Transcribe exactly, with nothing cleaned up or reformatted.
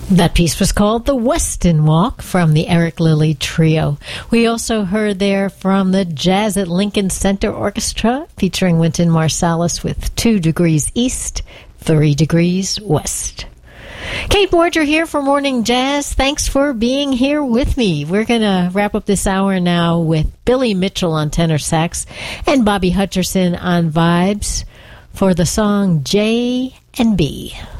That piece was called The Weston Walk from the Eric Lilly Trio. We also heard there from the Jazz at Lincoln Center Orchestra featuring Wynton Marsalis with Two Degrees East, Three Degrees West. Kate Borger here for Morning Jazz. Thanks for being here with me. We're going to wrap up this hour now with Billy Mitchell on tenor sax and Bobby Hutcherson on vibes for the song J and B.